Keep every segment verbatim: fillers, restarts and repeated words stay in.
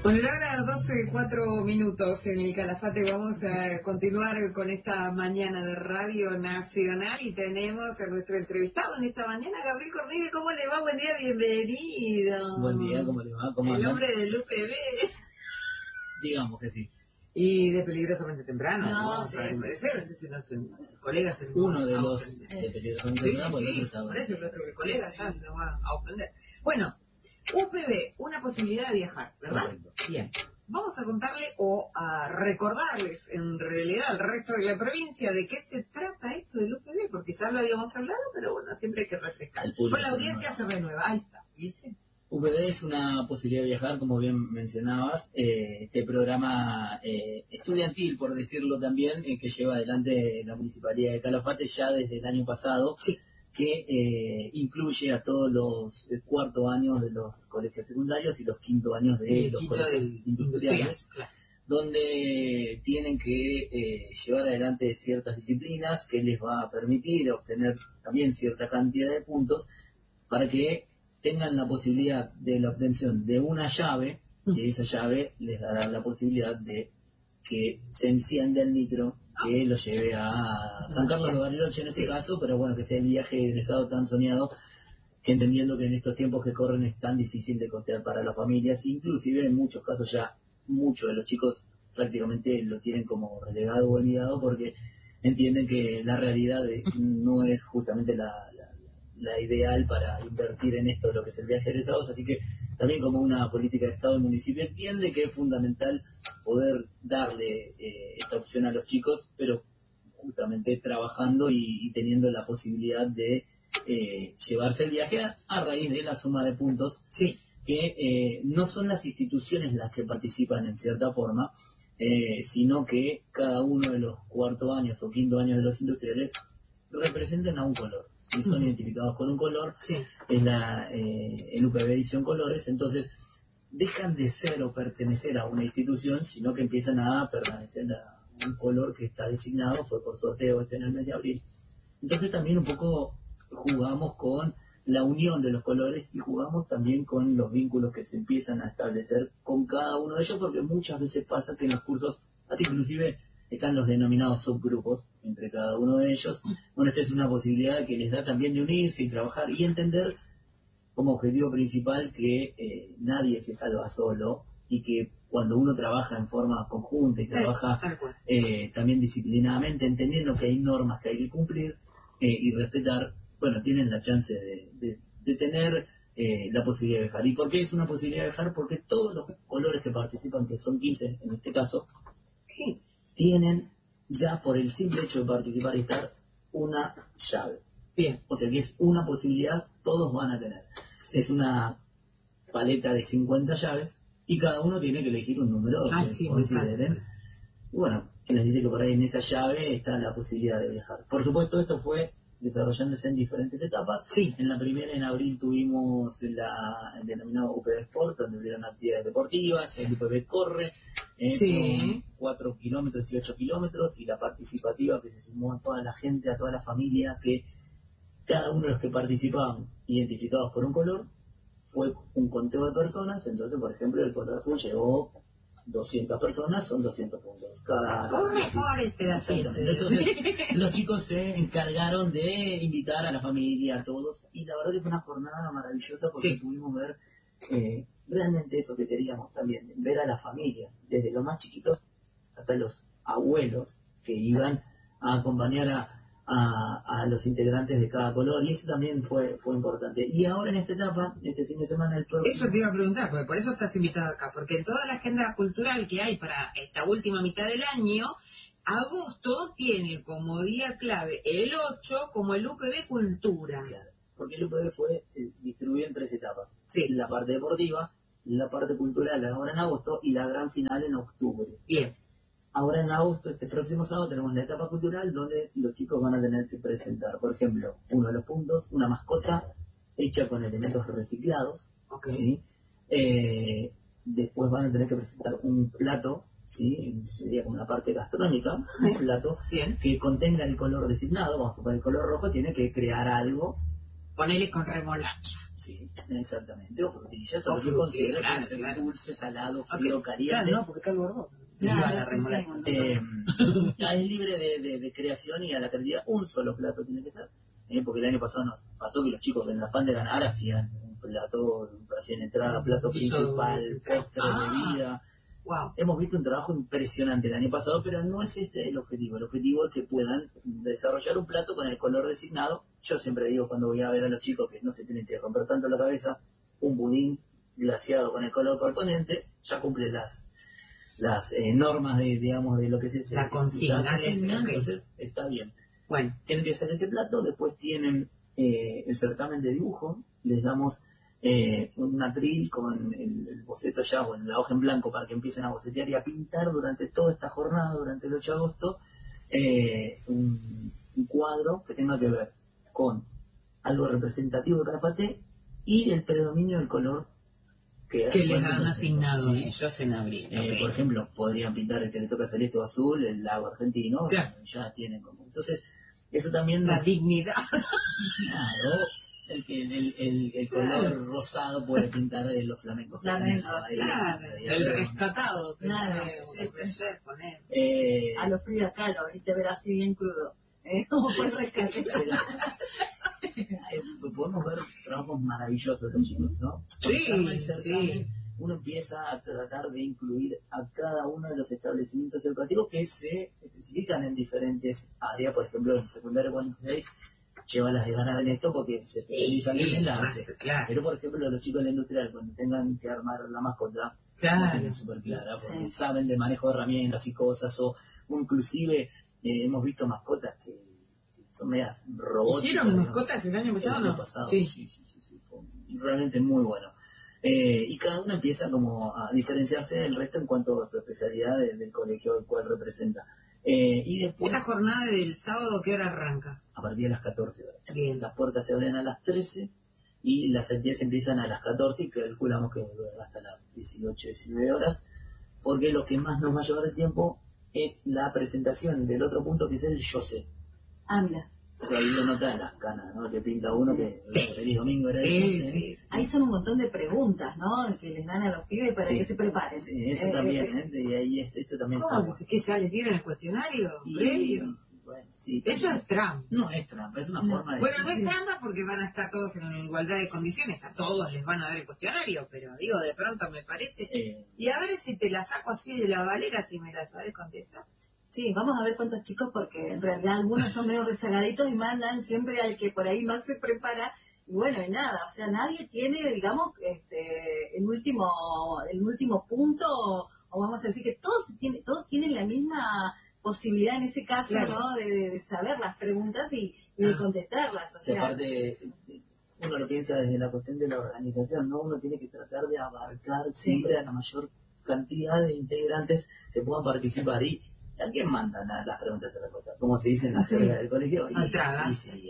Bueno, ahora doce, cuatro minutos en el Calafate. Vamos a continuar con esta mañana de Radio Nacional y tenemos a nuestro entrevistado en esta mañana, Gabriel Cornide. ¿Cómo le va? Buen día, bienvenido. Buen día, ¿cómo le va? ¿Cómo El andan? hombre del U P B. Digamos que sí. Y de peligrosamente temprano, No, ¿no? sí, Para sí. merecer, no sé si no son colegas. En Uno de a los ofender. de peligrosamente Sí, temprano, sí, el sí, otro estaba. por eso el otro que colega Sí, ya sí. se va a ofender. Bueno, U P B, una posibilidad de viajar, ¿verdad? Correcto. Bien. Vamos a contarle o a recordarles en realidad al resto de la provincia de qué se trata esto del U P B, porque ya lo habíamos hablado, pero bueno, siempre hay que refrescar. El público Con la se audiencia renueva. se renueva, ahí está, ¿viste? U P B es una posibilidad de viajar, como bien mencionabas, eh, este programa eh, estudiantil, por decirlo también, eh, que lleva adelante la Municipalidad de Calafate ya desde el año pasado, Sí. que eh, incluye a todos los eh, cuarto años de los colegios secundarios y los quinto años de Y el los quinto colegios del industriales, claro. donde tienen que eh, llevar adelante ciertas disciplinas que les va a permitir obtener también cierta cantidad de puntos para que tengan la posibilidad de la obtención de una llave, y esa llave les dará la posibilidad de que se encienda el micro que lo lleve a San Carlos de Bariloche en este Sí. caso, pero bueno, que sea el viaje egresado tan soñado, que entendiendo que en estos tiempos que corren es tan difícil de costear para las familias, inclusive en muchos casos ya muchos de los chicos prácticamente lo tienen como relegado o olvidado porque entienden que la realidad de- no es justamente la, la, la ideal para invertir en esto de lo que es el viaje de egresados, así que también como una política de Estado, el municipio entiende que es fundamental poder darle eh, esta opción a los chicos, pero justamente trabajando y, y teniendo la posibilidad de eh, llevarse el viaje a, a raíz de la suma de puntos, Sí. que eh, no son las instituciones las que participan en cierta forma, eh, sino que cada uno de los cuarto años o quinto años de los industriales representan a un color. Si son Ujú. identificados con un color, Sí. es la eh, el U P B Edición Colores, entonces dejan de ser o pertenecer a una institución, sino que empiezan a pertenecer a un color que está designado, fue por sorteo este en el mes de abril. Entonces también un poco jugamos con la unión de los colores y jugamos también con los vínculos que se empiezan a establecer con cada uno de ellos, porque muchas veces pasa que en los cursos, hasta inclusive están los denominados subgrupos entre cada uno de ellos. Bueno, esta es una posibilidad que les da también de unirse y trabajar y entender como objetivo principal que eh, nadie se salva solo y que cuando uno trabaja en forma conjunta y trabaja Tal cual. eh, también disciplinadamente, entendiendo que hay normas que hay que cumplir eh, y respetar, bueno, tienen la chance de, de, de tener eh, la posibilidad de viajar. ¿Y por qué es una posibilidad de viajar? Porque todos los colores que participan, que son quince en este caso, Sí. tienen ya por el simple hecho de participar y estar una llave. Bien. O sea que es una posibilidad, todos van a tener. Es una paleta de cincuenta llaves y cada uno tiene que elegir un número Ay, que sí, me consideren. encanta. Y bueno, que les dice que por ahí en esa llave está la posibilidad de viajar. Por supuesto, esto fue desarrollándose en diferentes etapas. Sí. En la primera, en abril, tuvimos la, el denominado U P B Sport, donde hubieron actividades deportivas, el U P B Corre, eh, Sí. con cuatro kilómetros y ocho kilómetros, y la participativa que se sumó a toda la gente, a toda la familia, que cada uno de los que participaban, identificados por un color, fue un conteo de personas. Entonces, por ejemplo, el color azul llegó doscientas personas, son doscientos puntos. Cada, ¿Cómo cada- mejor este así? Exactamente. Entonces, los chicos se encargaron de invitar a la familia, a todos, y la verdad que fue una jornada maravillosa porque Sí. pudimos ver eh, realmente eso que queríamos también, ver a la familia, desde los más chiquitos hasta los abuelos que iban a acompañar a a, a los integrantes de cada color, y eso también fue fue importante. Y ahora en esta etapa, este fin de semana, el próximo... Eso te iba a preguntar, porque por eso estás invitado acá, porque en toda la agenda cultural que hay para esta última mitad del año, agosto tiene como día clave el ocho como el U P B Cultura. Claro, porque el U P B fue eh, distribuido en tres etapas. Sí. La parte deportiva, la parte cultural ahora en agosto y la gran final en octubre. Bien. Ahora en agosto, este próximo sábado, tenemos la etapa cultural donde los chicos van a tener que presentar, por ejemplo, uno de los puntos, una mascota hecha con elementos reciclados, Ok. ¿sí? Eh, después van a tener que presentar un plato, ¿sí? Sería como una parte gastronómica, un plato Bien. que contenga el color designado. Vamos a poner el color rojo, tiene que crear algo. Ponele con remolacha. Sí, exactamente. O frutillas, o O lo que frutillas, considera claro, que es claro. dulce, salado, frío, Okay. caliente. Claro, no, porque está el bordón. Claro, Iba a la sí, remolacha. sí, Eh, es libre de, de, de creación y a la creatividad un solo plato tiene que ser. Eh, porque el año pasado nos pasó que los chicos en el afán de ganar hacían un plato, hacían entrada, plato principal, postre, Ah. bebida. Wow. Hemos visto un trabajo impresionante el año pasado, pero no es este el objetivo. El objetivo es que puedan desarrollar un plato con el color designado. Yo siempre digo cuando voy a ver a los chicos que no se tienen que romper tanto la cabeza, un budín glaseado con el color correspondiente ya cumple las las eh, normas de, digamos, de lo que es ese, La consigna, la consigna, okay. entonces está bien. Bueno, Tienen que hacer ese plato, después tienen eh, el certamen de dibujo, les damos eh, un atril con el, el boceto ya, o la hoja en blanco para que empiecen a bocetear y a pintar durante toda esta jornada, durante el ocho de agosto, eh, un, un cuadro que tenga que ver con algo representativo de Calafate y el predominio del color que, que les han asignado sí. ellos en abril. Eh, Okay. Por ejemplo, podrían pintar el que le toca celeste o azul, el lago argentino, claro. ya tienen como. Entonces, eso también. La nos... dignidad. Claro, el, que, el, el, el color claro. rosado puede pintar eh, los flamencos. Flamencos, claro. El rescatado. Claro, sí, sí, sí. Poner. Eh... A lo Frida Kahlo, y te verás así bien crudo. ¿Eh? Como fue el rescate. Podemos ver trabajos maravillosos de los chicos, ¿no? Sí, sí. Uno empieza a tratar de incluir a cada uno de los establecimientos educativos que se especifican en diferentes áreas. Por ejemplo, el secundario cuarenta y seis lleva las de ganar en esto porque se especializan sí, sí, en el arte. Más, claro. Pero, por ejemplo, los chicos de la industrial, cuando tengan que armar la mascota, claro. la tienen súper clara, porque sí. saben de manejo de herramientas y cosas, o, o inclusive eh, hemos visto mascotas que son medias robóticas. ¿Hicieron mascotas el año pasado? El año pasado, sí, sí, sí, sí, sí, fue realmente muy bueno. Eh, y cada uno empieza como a diferenciarse del resto en cuanto a su especialidad de, del colegio al cual representa. Eh, y después, ¿esta jornada del sábado qué hora arranca? A partir de las catorce horas. Bien. Las puertas se abren a las trece y las actividades empiezan a las catorce y calculamos que duran hasta las dieciocho, diecinueve horas, porque lo que más nos va a llevar el tiempo es la presentación del otro punto que es el yo sé. Ah, mira. O sea, ahí lo nota en las canas, ¿no? Que pinta uno sí. que sí. feliz domingo era sí, el sí. sí. Ahí son un montón de preguntas, ¿no? Que les dan a los pibes para sí. que se preparen. Sí, eso eh, también, eh, ¿eh? Y ahí es, esto también ¿Cómo? está bueno. ¿Que ya le tiran el cuestionario y, previo? Bueno, sí. Eso es trampa. No es trampa, es una no. forma de... Bueno, no es trampa porque van a estar todos en igualdad de condiciones, a todos les van a dar el cuestionario, pero digo, de pronto me parece... Eh... Y a ver si te la saco así de la valera, si me la sabes contestar. Sí, vamos a ver cuántos chicos, porque en realidad algunos son medio rezagaditos y mandan siempre al que por ahí más se prepara. Y bueno, y nada, o sea, nadie tiene, digamos, este, el último el último punto, o, o vamos a decir que todos tienen, todos tienen la misma posibilidad en ese caso, claro. ¿no? De, de saber las preguntas y, y de contestarlas. O sea, y aparte, uno lo piensa desde la cuestión de la organización, ¿no? Uno tiene que tratar de abarcar siempre sí. a la mayor cantidad de integrantes que puedan participar. ¿Y a quién mandan a las preguntas y respuestas? Como se dice en la sí. jerga del colegio. Al traga. Sí,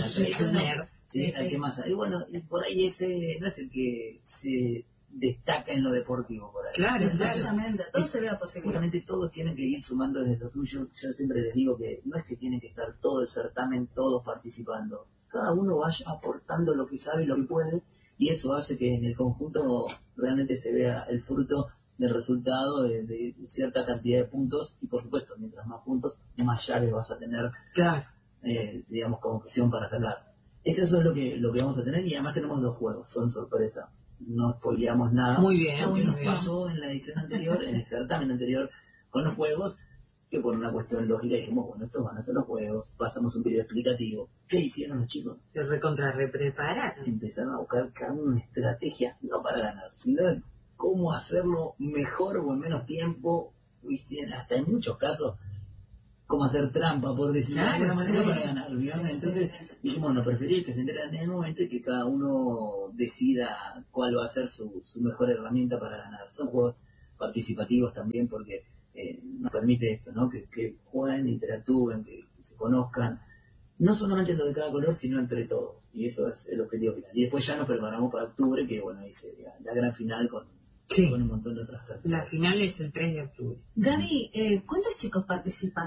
al que más. Y bueno, y por ahí ese no es el que se destaca en lo deportivo por ahí. Claro, exactamente, todo se ve posible. Justamente todos tienen que ir sumando desde lo suyo. Yo siempre les digo que no es que tienen que estar todo el certamen, todos participando. Cada uno vaya aportando lo que sabe y lo que puede, y eso hace que en el conjunto realmente se vea el fruto del resultado de, de cierta cantidad de puntos, y por supuesto, mientras más puntos, más llaves vas a tener, claro. eh, digamos, como opción para sacar. Eso es lo que lo que vamos a tener, y además tenemos dos juegos, son sorpresa. No spoileamos nada. Muy bien. Lo que nos pasó en la edición anterior, en el certamen anterior, con los juegos, que por una cuestión lógica dijimos, bueno, estos van a ser los juegos, pasamos un video explicativo. ¿Qué hicieron los chicos? Se recontra reprepararon. Empezaron a buscar cada una estrategia, no para ganar, sino de cómo hacerlo mejor o en menos tiempo, ¿viste? Hasta en muchos casos, cómo hacer trampa, por decirlo claro, de alguna manera, sí. para ganar, ¿viste? Sí, Entonces sí. dijimos, no, preferir que se enteren en el momento y que cada uno decida cuál va a ser su, su mejor herramienta para ganar. Son juegos participativos también porque eh, nos permite esto, ¿no? Que, que jueguen, interactúen, que, que se conozcan, no solamente lo de cada color, sino entre todos, y eso es el objetivo final. Y después ya nos preparamos para octubre, que bueno, ahí sería la gran final con, sí. con un montón de otras actividades. La final es el tres de octubre. Gaby, eh, ¿cuántos chicos participan?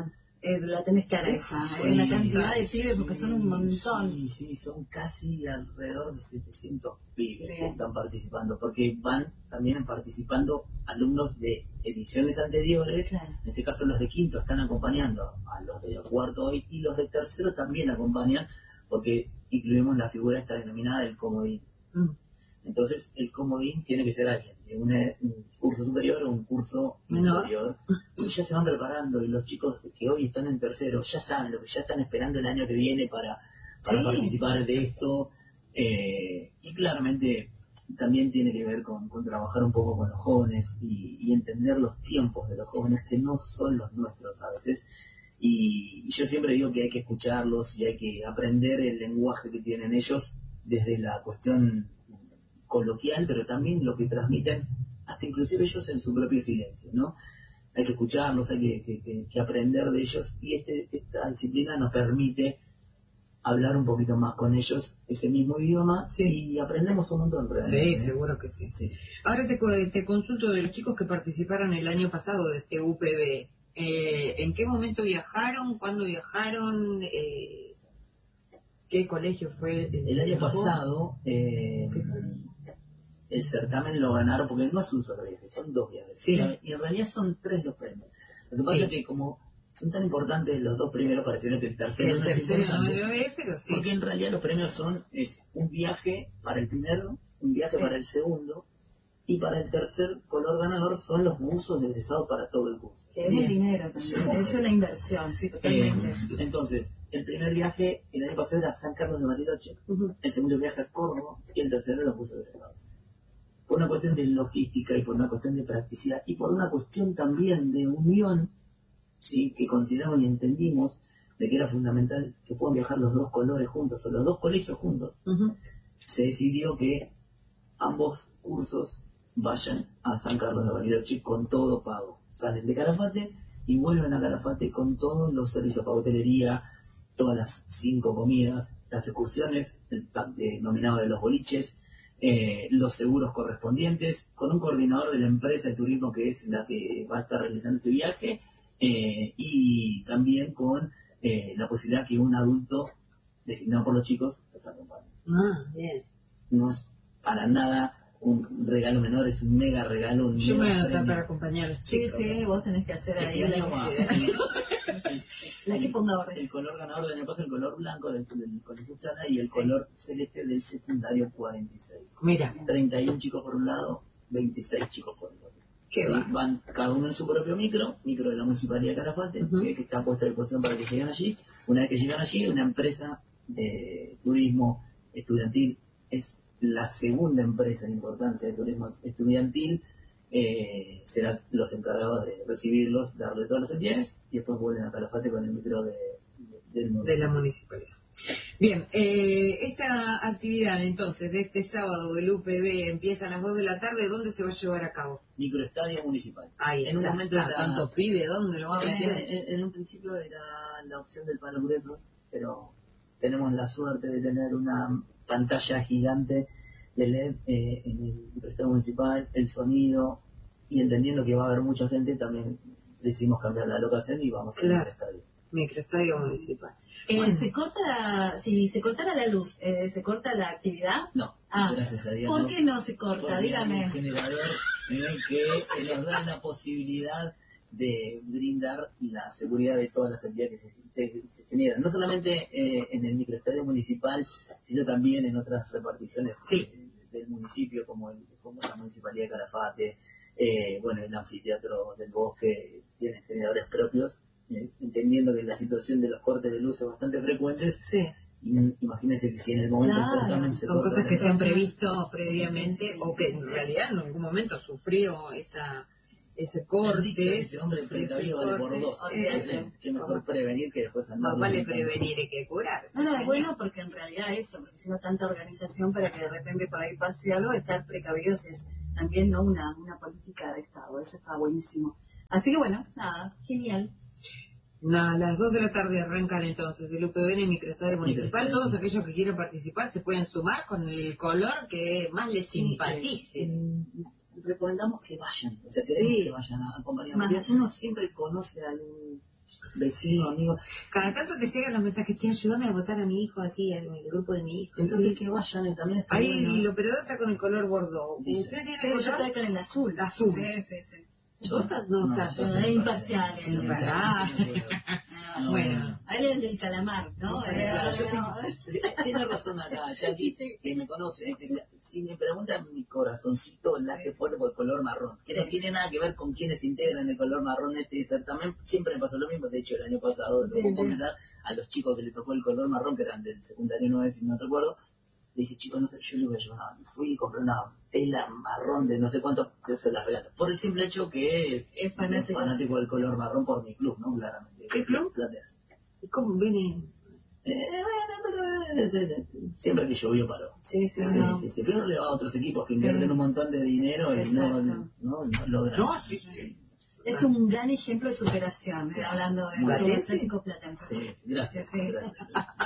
eh, la tenés clara esa, Sí, eh, la cantidad de sí, pibes, porque son un montón. Sí, sí, son casi alrededor de setecientos pibes Bien. que están participando, porque van también participando alumnos de ediciones anteriores, Claro. en este caso los de quinto están acompañando a los de cuarto hoy, y los de tercero también acompañan, porque incluimos la figura esta denominada del comodín. Mm. Entonces, el comodín tiene que ser alguien de una- un curso superior o un curso Menor. inferior. Y ya se van preparando, y los chicos que hoy están en tercero ya saben lo que ya están esperando el año que viene para, para Sí. participar de esto. Eh, y claramente también tiene que ver con, con trabajar un poco con los jóvenes y, y entender los tiempos de los jóvenes, que no son los nuestros a veces. Y yo siempre digo que hay que escucharlos y hay que aprender el lenguaje que tienen ellos desde la cuestión coloquial, pero también lo que transmiten, hasta inclusive ellos en su propio silencio, ¿no? Hay que escucharlos, hay que, que- que- que aprender de ellos, y este, esta disciplina nos permite hablar un poquito más con ellos ese mismo idioma, Sí. y aprendemos un montón realmente. Sí, ¿eh? seguro que sí. Sí. Ahora te, co- te consulto de los chicos que participaron el año pasado de este U P B. Eh, ¿En qué momento viajaron? ¿Cuándo viajaron? Eh, ¿Qué colegio fue? El, El año grupo? pasado eh, el certamen lo ganaron, porque no es un solo viaje, son dos viajes. Sí. Y en realidad son tres los premios. Lo que pasa Sí. es que como son tan importantes los dos primeros, pareciera que el Que tercero el no es tercero no importante. lo ve, pero sí. Porque en realidad los premios son es un viaje para el primero, un viaje Sí. para el segundo, y para el tercer color ganador son los buzos de egresado para todo el curso. Que es Sí. un dinero también, Sí. es una inversión, sí, totalmente. Eh, entonces, el primer viaje el año pasado era a San Carlos de Bariloche, Ujú. el segundo viaje a Córdoba, y el tercero los buzos de egresado. Por una cuestión de logística y por una cuestión de practicidad y por una cuestión también de unión, sí, que consideramos y entendimos de que era fundamental que puedan viajar los dos colores juntos o los dos colegios juntos, Ujú. se decidió que ambos cursos vayan a San Carlos de Bariloche con todo pago. Salen de Calafate y vuelven a Calafate con todos los servicios para hotelería, todas las cinco comidas, las excursiones, el pack denominado de los boliches, eh, los seguros correspondientes, con un coordinador de la empresa de turismo que es la que va a estar realizando este viaje, eh, y también con eh, la posibilidad que un adulto designado por los chicos los acompañe. Ah, bien. No es para nada un regalo menor, es un mega regalo, un Yo me voy a mega anotar premio. para acompañar a los Sí, chicos. sí, vos tenés que hacer ahí Este la, año va el, la que ponga orden. el color ganador del año pasado, el color blanco del, del colegio Chana, y el Sí. color celeste del secundario cuarenta y seis. Mira, treinta y uno chicos por un lado, veintiséis chicos por el otro. qué Sí, va. van cada uno en su propio micro, micro de la Municipalidad de Calafate, Ujú. que, que está puesto a disposición para que lleguen allí. Una vez que llegan allí, una empresa de turismo estudiantil, es la segunda empresa de importancia de turismo estudiantil, eh, serán los encargados de recibirlos, darle todas las entidades, y después vuelven a Calafate con el micro de, de- del De municipio. la municipalidad. Bien, eh, esta actividad entonces de este sábado del U P B empieza a las dos de la tarde. ¿Dónde se va a llevar a cabo? Microestadio municipal. Ahí En un está. momento Ah, la- tanto pibe, ¿dónde lo va a Sí, meter? en, en un principio era la opción del palo gruesos, pero tenemos la suerte de tener una pantalla gigante de L E D eh, en el microestadio municipal, el sonido, y entendiendo que va a haber mucha gente, también decidimos cambiar la locación y vamos Claro. al microestadio. Microestadio municipal. Eh, Bueno. se corta, si se cortara la luz, eh, ¿se corta la actividad? No, Ah, gracias a Dios. ¿por no, qué no se corta? porque hay Dígame. un generador eh, que nos da la posibilidad de brindar la seguridad de todas las actividades que se, se- se generan, no solamente eh, en el microestadio municipal, sino también en otras reparticiones Sí. eh, del municipio, como, el, como la Municipalidad de Calafate, eh, bueno, el anfiteatro del Bosque tiene generadores propios, eh, entendiendo que la situación de los cortes de luz es bastante frecuentes. Sí, im- Imagínense que si en el momento del Claro, certamen se son corta cosas la que luz, se han previsto previamente Sí, sí, sí. o que en realidad en algún momento sufrió esa ese el corte. dicho dice, hombre ese precavido vale por corte. dos. Olvídate. Entonces, qué mejor prevenir que después andar Más vale lamentando. prevenir que curar. No, no, sí, es señor. bueno porque en realidad eso, porque si no tanta organización para que de repente por ahí pase algo, estar precavidos es también no una, una política de Estado, eso está buenísimo. Así que bueno, nada, genial. A las dos de la tarde arrancan entonces el U P B en el microestadio municipal. Microestadio Todos municipal. aquellos que quieran participar se pueden sumar con el color que más les simpatice. Eh, recomendamos que vayan, o sea, queremos Sí. que vayan a acompañar, Más porque allá. uno siempre conoce a algún vecino, amigo. Cada tanto te llegan los mensajes, che, ayúdame a votar a mi hijo así, en el grupo de mi hijo. Entonces Sí. que vayan y también está Ahí bueno. el operador está con el color bordeaux. Dice. ¿Usted tiene Sí, color? yo estoy con el azul. Azul. Sí, sí, sí. ¿Yo está? No, No, está. yo Es soy imparcial. imparcial. él. Ah. No, Bueno. A él es el del calamar, ¿no? Sí, Eh, claro, yo no. sí- tiene razón acá, Jackie, Sí. que me conoce, que si, si me preguntan mi corazoncito late fuerte por el color marrón, que no tiene nada que ver con quienes integran el color marrón este certamen, siempre me pasó lo mismo, de hecho el año pasado, Sí, tocó sí. comenzar a los chicos que le tocó el color marrón, que eran del secundario nueve, si no recuerdo, le dije, chicos, no sé, yo le voy a llevar, fui y compré una tela marrón de no sé cuánto, que se la regalo, por el simple hecho que Es fanático. fanático del color marrón por mi club, ¿no? Claramente. ¿Qué club? Platense. ¿Cómo viene? Eh, bueno, pero eh, eh, siempre que llovió paró. Sí, sí, Sí, sí. sí, sí. Pero le va a otros equipos que Sí. invierten un montón de dinero y Exacto. no, no, no logran. No, sí, sí. Es un gran ejemplo de superación, eh, hablando de Muy Club bien. Atlético Platense. Sí, gracias. Sí, sí. gracias.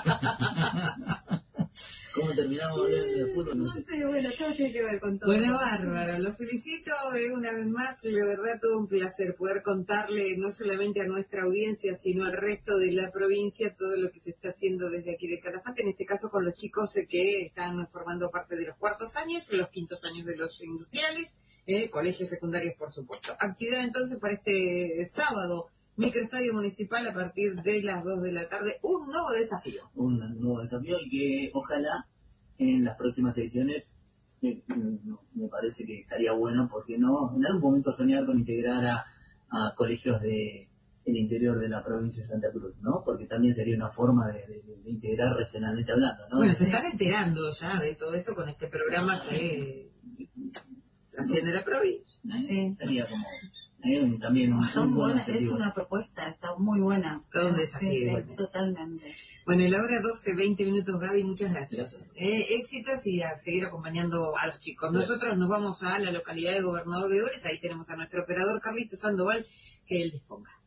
¿Cómo terminamos hablando de fútbol? No No sé. sé, bueno, todo tiene que ver con todo. Bueno, bárbaro, los felicito eh, una vez más, de verdad todo un placer poder contarle no solamente a nuestra audiencia, sino al resto de la provincia todo lo que se está haciendo desde aquí de Calafate, en este caso con los chicos eh, que están formando parte de los cuartos años, los quintos años de los industriales, eh, colegios secundarios por supuesto. Actividad entonces para este sábado, microestadio municipal a partir de las dos de la tarde, un nuevo desafío. Un nuevo desafío y que ojalá en las próximas ediciones me, me parece que estaría bueno, porque no, en algún momento soñar con integrar a, a colegios de el interior de la provincia de Santa Cruz, ¿no? Porque también sería una forma de, de, de integrar regionalmente hablando, ¿no? Bueno, se están enterando ya de todo esto con este programa que asciende la provincia. Sí. Sería como eh, también un, Son un buen buenas, es objetivo. una propuesta, está muy buena. Todo un Sí, desafío, sí, igualmente. totalmente. Bueno, y la hora doce, veinte minutos, Gaby, muchas gracias. Gracias. Eh, éxitos y a seguir acompañando a los chicos. Nosotros nos vamos a la localidad de Gobernador Vigores, ahí tenemos a nuestro operador Carlito Sandoval, que él disponga.